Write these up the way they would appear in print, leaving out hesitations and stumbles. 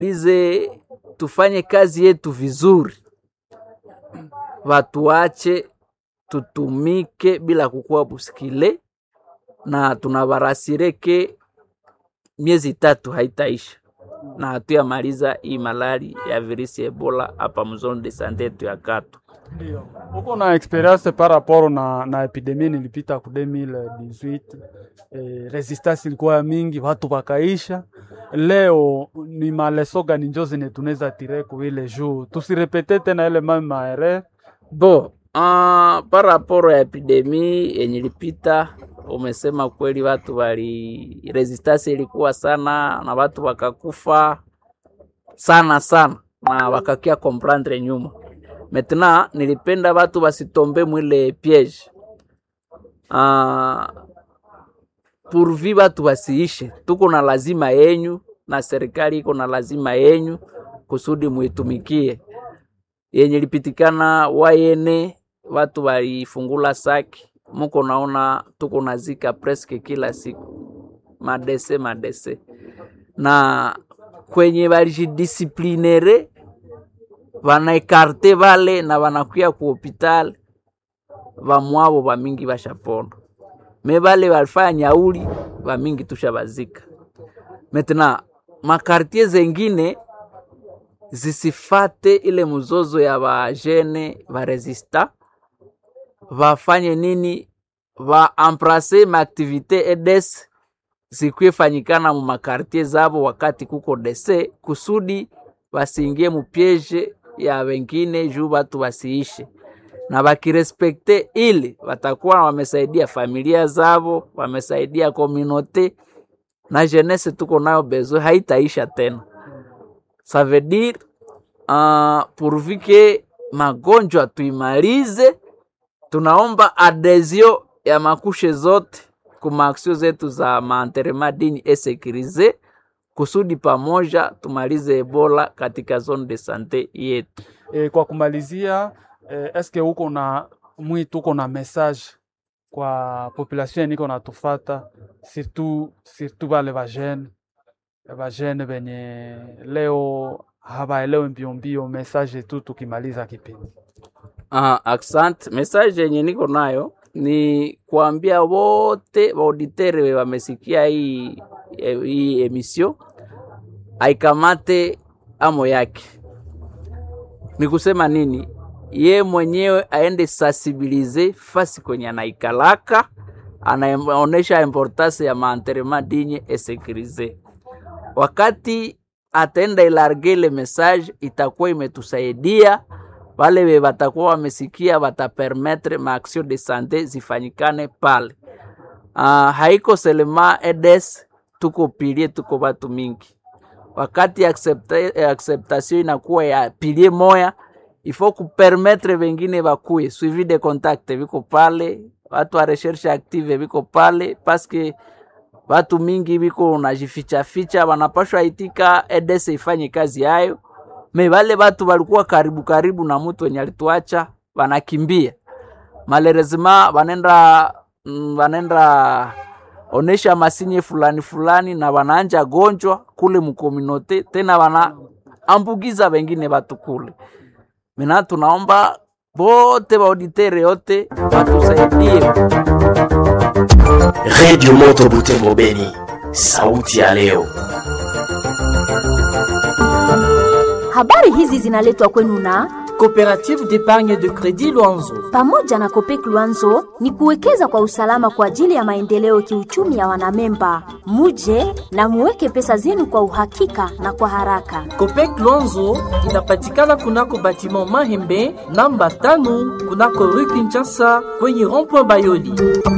Lize tufanye kazi yetu vizuri. Watuache tutumike bila kukua busikile, na tunabarasireke miezi 3 haitaisha na hatuyamaliza hii malari ya virusi Ebola hapa mzone de sante yetu ya Kato. Ndio. Uko na experience par rapport na epidemie nilipita ku 2018. Resistance ilikuwa mingi, watu wakaisha. Leo ni maleso gani njo zine tunaweza tire ku ile jour. Tusirepete tena ile mama erreur. Bo, par rapport ya epidemie yenye ilipita, umesema kweli watu wali resistance ilikuwa sana na watu wakakufa sana na wakakia comprendre nyuma. Maintenant nilipenda watu wasitombe mwile piège. Pourvu watu wasiishe. Tuko na lazima yenyu na serikali iko na lazima yenyu kusudi muitumikie. Yenye lipitikana wayene watu walifungula saki. Muko naona tuko nazika presque kila siku. Madese. Na kwenye walijidisciplinere wanaekarte vale na wanakuya ku hospital vamwabo vamingi vashapona. Me vale walifanya nyauli vamingi tushabazika. Maintenant makartie zengine zisifate ile mzozo ya vajene varesista, vafanye nini, va embrasser ma activité EDS zikuye fanyikana mu makartie zabo wakati kuko DC, kusudi wasiingie mu piège ya wengine juu watu wasiishe. Na wakirespekte ili watakuwa wamesaidia familia zao, wamesaidia communauté, na jeunesse tuko nayo bezo haitaisha tena. Ça veut dire pourvu que magonjwa tuimalize, tunaomba adhesion ya makushe zote kuma aksio zetu za maenterrement digne et sécurisé, kusudi pamoja tumalize Ebola katika zone de santé yetu. Kwa kumalizia, eske uko na uko na message kwa population niko natufata, surtout wale vajene benye leo habaelewe mbio message tu tukimaliza kipindi. Accent message yenye niko nayo ni kuambia wote auditeur wamesikia hii emission aikamate amo yake. Ni kusema nini? Ye mwenyewe aende sensibiliser fasi kwenye anaikalaka, anaonesha importance ya maenterrement digne et sécurisé. Wakati atenda ilarge le message, itakuwa imetusaidia. Wale watakuwa wamesikia, watapermettre ma action de santé zifanyikane pale. Haiko selema EDS, tuko pilie, tuko watu mingi. Wakati acceptation inakuwa ya pilie moya, il faut kupermettre wengine bakuye. Suivi de contact viko pale, watu wa recherche active viko pale, parce que watu mingi viko unajificha wanapashwa itika EDS ifanye kazi yayo. Me wale watu walikuwa karibu na mtu wenye alituacha wanakimbia. Malheureusement wanenda onesha masinye fulani na wanaanja gonjwa kule mkominote, tena wanaambukiza wengine watu kule. Mena tunaomba bote auditere yote watusaidie. Radio Moto Butembo Beni, sauti ya leo. Habari hizi zinaletwa kwenu na Coopérative d'épargne de crédit Luanzo. Pamoja na Copec Luanzo ni kuwekeza kwa usalama kwa ajili ya maendeleo kiuchumi ya wanamemba. Muje na muweke pesa zenu kwa uhakika na kwa haraka. Copec Luanzo inapatikana kunako batiment Mahembe namba 5 kunako rue Kinshasa kwenye rond-point Bayoli.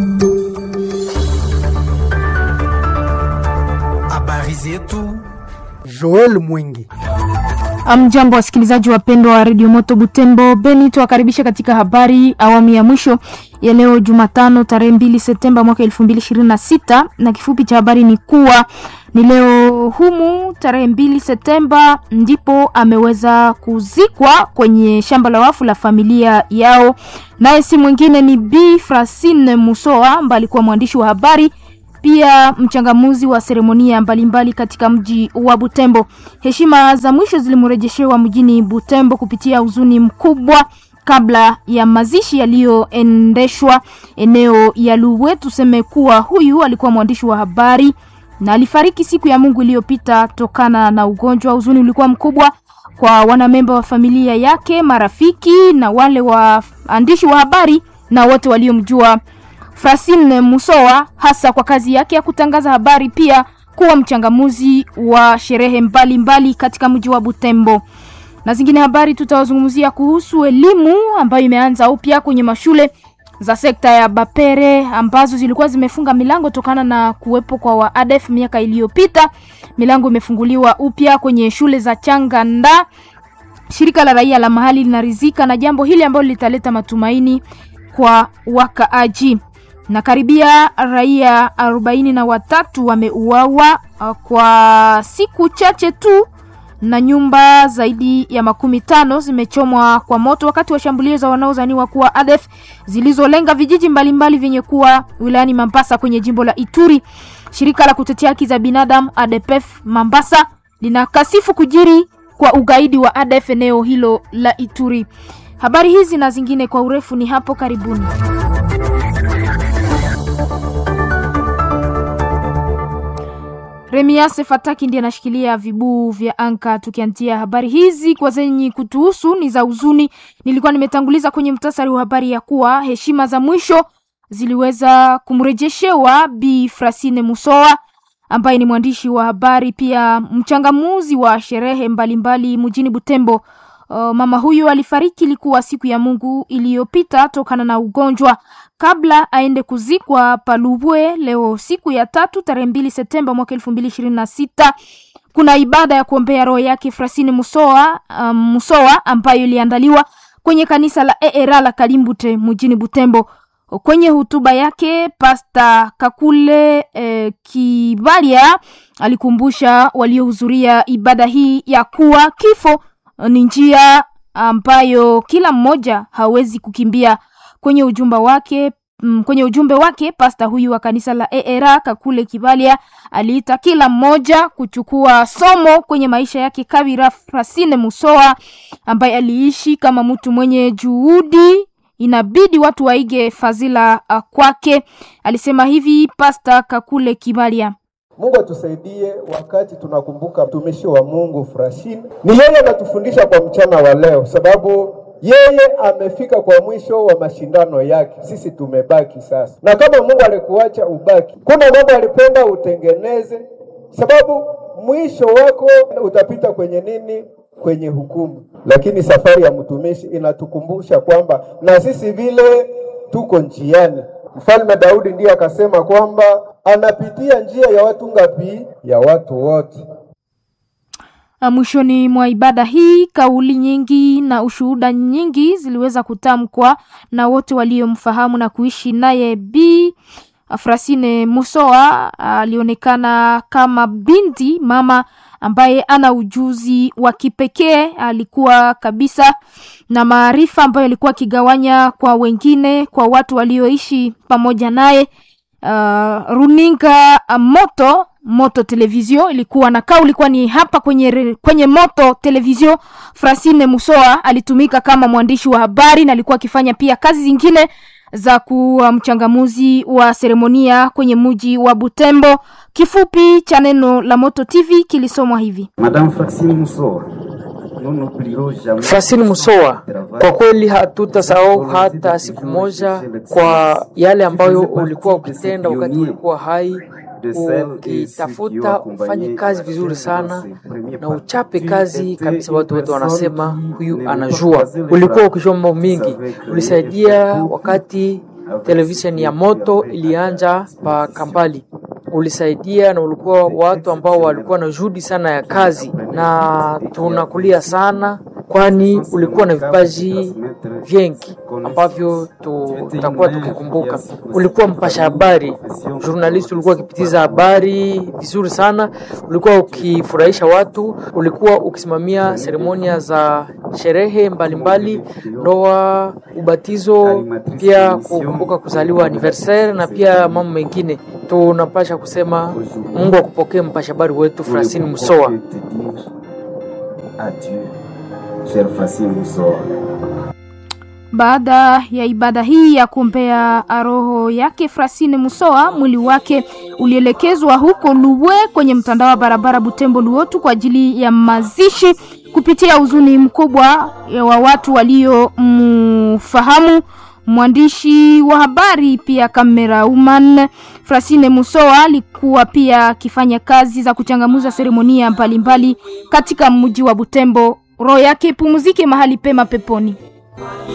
Habari zetu Joel Mwingi. Amjambo wasikilizaji wapendwa wa Radio Moto Butembo Beni, tuwakaribisha katika habari awamu ya mwisho ya leo Jumatano tarehe 2 Septemba mwaka 2026, na kifupi cha habari ni kuwa ni leo humu tarehe 2 Septemba ndipo ameweza kuzikwa kwenye shamba la wafu la familia yao, naye si mwingine ni Bi Francine Musoa ambaye alikuwa mwandishi wa habari pia mchangamuzi wa seremonia mbalimbali katika mji wa Butembo. Heshima za mwisho zilimrejeshewa mjini Butembo kupitia huzuni mkubwa kabla ya mazishi yaliyoendeshwa eneo ya Luwe. Tuseme kuwa huyu alikuwa mwandishi wa habari na alifariki siku ya Mungu iliyopita tokana na ugonjwa. Huzuni ulikuwa mkubwa kwa wanamemba wa familia yake, marafiki na wale waandishi wa habari na wote waliomjua Francine Musoa, hasa kwa kazi yake ya kutangaza habari, pia kuwa mchangamuzi wa sherehe mbalimbali katika mji wa Butembo. Na zingine habari tutawazungumzia kuhusu elimu ambayo imeanza upya kwenye mashule za sekta ya Bapere ambazo zilikuwa zimefunga milango tokana na kuwepo kwa wa ADF miaka iliyopita. Milango imefunguliwa upya kwenye shule za Changanda. Shirika la raia la mahali linaridhika na jambo hili ambalo litaleta matumaini kwa wakaaji. Na karibia raia 43 wameuawa kwa siku chache tu, na nyumba zaidi ya 15 zimechomwa kwa moto wakati wa shambulio za wanaozaniwa kuwa ADF zilizolenga vijiji mbalimbali vyenye kuwa wilayani Mambasa kwenye jimbo la Ituri. Shirika la kutetea haki za binadamu ADPF Mambasa linakasifu kujiri kwa ugaidi wa ADF eneo hilo la Ituri. Habari hizi na zingine kwa urefu ni hapo karibuni. Remiase Fataki ndiye anashikilia vibu vya anka. Tukiantia habari hizi kwa zenye kutuhusu ni za huzuni. Nilikuwa nimetanguliza kwenye mtasari wa habari ya kuwa heshima za mwisho ziliweza kumrejeshewa Bi Francine Musoa ambaye ni mwandishi wa habari pia mchangamuzi wa sherehe mbalimbali mjini Butembo. Mama huyu alifariki ilikuwa siku ya Mungu iliyopita tokana na ugonjwa. Kabla aende kuzikwa Palubwe leo siku ya 3 tarehe 2 Septemba mwaka 2026, kuna ibada ya kuombea roho yake Francine Musoa ambayo iliandaliwa kwenye kanisa la ERA la Kalimbute mjini Butembo. Kwenye hutuba yake Pasta Kakule Kibalia alikumbusha waliohudhuria ibada hii ya kuwa kifo ni njia ambayo kila mmoja hawezi kukimbia. Kwenye ujumbe wake pasta huyu wa kanisa la ERA Kakule Kibalia aliita kila mmoja kuchukua somo kwenye maisha yake Kabira Francine Musoa ambaye aliishi kama mtu mwenye juhudi. Inabidi watu waige fadhila kwake. Alisema hivi Pasta Kakule Kibalia: Mungu atusaidie wakati tunakumbuka mtumishi wa Mungu Francine. Ni yeye anatufundisha kwa mchana wa leo, sababu yeye amefika kwa mwisho wa mashindano yake. Sisi tumebaki sasa. Na kama Mungu alikuacha ubaki, kuna mambo alipenda utengeneze, sababu mwisho wako utapita kwenye nini? Kwenye hukumu. Lakini safari ya mtumishi inatukumbusha kwamba na sisi vile tuko njiani. Mfalme Daudi ndiye akasema kwamba anapitia njia ya watu ngapi? Ya watu wote. Mwishoni mwa ibada hii kauli nyingi na ushuhuda nyingi ziliweza kutamkwa na wote waliomfahamu na kuishi naye. Bi Francine Musoa alionekana kama binti mama ambaye ana ujuzi wa kipekee. Alikuwa kabisa na maarifa ambayo alikuwa kigawanya kwa wengine, kwa watu walioishi pamoja naye. Runinga Moto Television ilikuwa na kauli kwa ni hapa kwenye Moto Television. Francine Musoa alitumika kama mwandishi wa habari na alikuwa akifanya pia kazi zingine za kuwa mchangamuzi wa seremonia kwenye mji wa Butembo. Kifupi cha neno la Moto TV kilisomwa hivi: Madame Francine Musoa. Francine Musoa, kwa kweli hatutasahau hata siku moja kwa yale ambayo ulikuwa ukitenda wakati ulikuwa hai, ukitafuta ufanye kazi vizuri sana na uchape kazi kabisa. Watu wote wanasema huyu anajua. Ulikuwa ukijua mambo mingi, ulisaidia wakati television ya Moto ilianja pa Kambali. Ulisaidia na ulikuwa watu ambao walikuwa na juhudi sana ya kazi, na tunakulia sana kwani ulikuwa na vipaji vingi ambavyo tutakuwa tukikumbuka. Ulikuwa mpasha habari, journalist, ulikuwa ukipitiza habari vizuri sana, ulikuwa ukifurahisha watu, ulikuwa ukisimamia seremonia za sherehe mbalimbali, ndoa, ubatizo, pia kukumbuka kuzaliwa anniversaire na pia mambo mengine. tunapasha kusema Mungu akupokee mpasha habari wetu Francine Musoa. Baada ya ibada hii ya kuombea roho yake Francine Musoa, mwili wake ulielekezwa huko Luwe kwenye mtandao wa barabara Butembo Luotu kwa ajili ya mazishi kupitia huzuni mkubwa wa watu waliomfahamu. Mwandishi wa habari pia camerawoman Francine Musoa alikuwa pia akifanya kazi za kuchangamuza seremonia mbalimbali katika mji wa Butembo. Roho yake ipumzike mahali pema peponi.